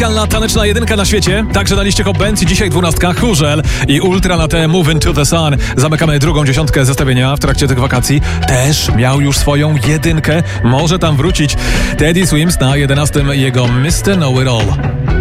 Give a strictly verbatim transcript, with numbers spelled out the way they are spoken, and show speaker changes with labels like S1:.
S1: Taneczna jedynka na świecie, także na liście Hot Bands i dzisiaj dwunastka Chórzel i Ultra na te Moving to the Sun. Zamykamy drugą dziesiątkę zestawienia w trakcie tych wakacji. Też miał już swoją jedynkę, może tam wrócić. Teddy Swims na jedenastym jego mister Know It All.